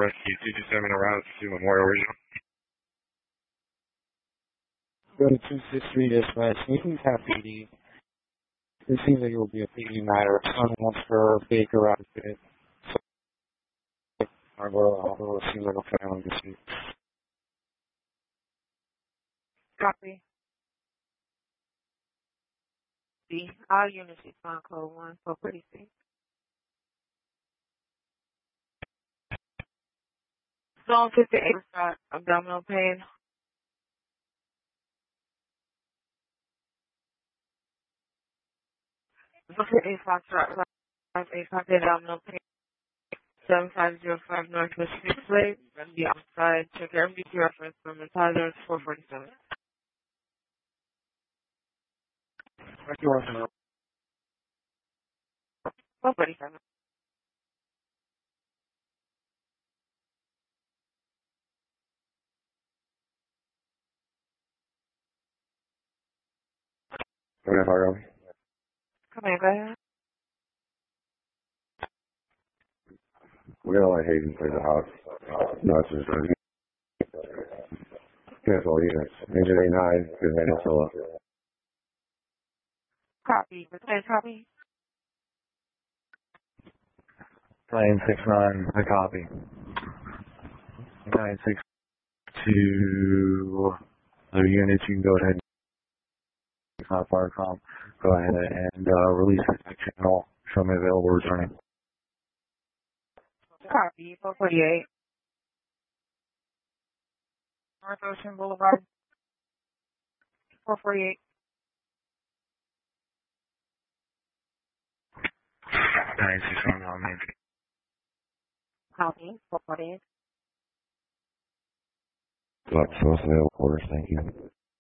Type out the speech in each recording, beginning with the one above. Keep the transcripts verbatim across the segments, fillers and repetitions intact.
Rescue two two seven around to Memorial Regional. Go to two six three dispatch. Can you please have P D? It seems like it will be a P D matter. Son wants her Baker outfit. So, I go to the hospital. It seems like a family dispute. Copy. B. All units respond code one for pretty safe. Zone fifty-eight, start abdominal pain. Zone fifty-eight, Foxtrot, five eight, pocket abdominal pain. seven five zero five Northwest Sixth Way. Gonna be outside. Check your M B T reference from the Tyler four forty-seven. four forty-seven. Okay, Fargo. Come in, go ahead. We're gonna let Hayden play the house. No, it's just cancel all units. Engine eight nine, good hand solo. Copy. Return copy. Plane six nine, I copy. nine six two other units, you can go ahead and not Firecom. Go ahead and uh, release that channel. Show me available returning. Copy. four forty-eight. North Ocean Boulevard. four forty-eight. nine six one on me. Copy. four forty-eight. Look, show us available quarters, thank you.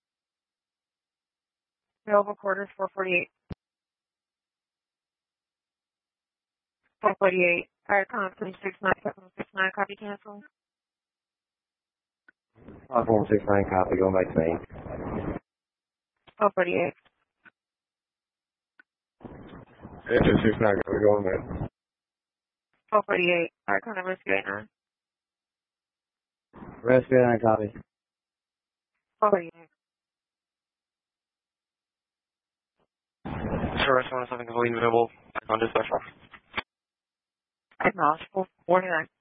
Available quarters, four forty-eight. four forty-eight. Alright, conference six nine seven six nine, copy cancel. Platform six nine copy, going back to eight. four forty-eight. Engine six nine, we're going there. four forty-eight. Alright, kind of rescue eight nine. Rescue nine copy. four forty-eight. Sure, restaurant is having a available on dispatch. Acknowledge. four forty-nine.